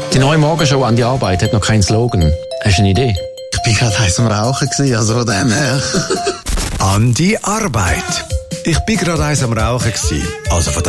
Die neue Morgenshow an die Arbeit hat noch keinen Slogan. Hast du eine Idee? Ich bin gerade heiß am Rauchen gewesen, also von dem her. An die Arbeit. Ich bin gerade eins am Rauchen gewesen, also von